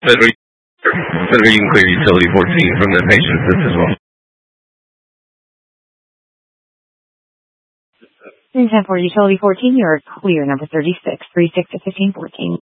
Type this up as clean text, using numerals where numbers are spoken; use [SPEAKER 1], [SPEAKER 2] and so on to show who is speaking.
[SPEAKER 1] Senator, Senator, you can clear utility 14 from the patient's list as well.
[SPEAKER 2] 10-4, utility 14, you're clear, number 36, 36 to 1514.